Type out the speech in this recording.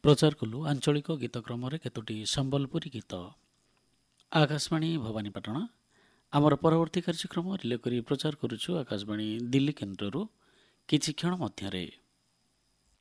ପ୍ରଚାର କଲୁ ଆଞ୍ଚଳିକ ଗୀତ କ୍ରମରେ କେତୋଟି ସମ୍ବଲପୁରୀ ଗୀତ। ଆକାଶବାଣୀ ଭବାନୀପାଟଣା। ଆମର ପରବର୍ତ୍ତୀ କାର୍ଯ୍ୟକ୍ରମ ରିଲେ କରି ପ୍ରଚାର କରୁଛୁ ଆକାଶବାଣୀ ଦିଲ୍ଲୀ କେନ୍ଦ୍ରରୁ କିଛି କ୍ଷଣ ମଧ୍ୟରେ।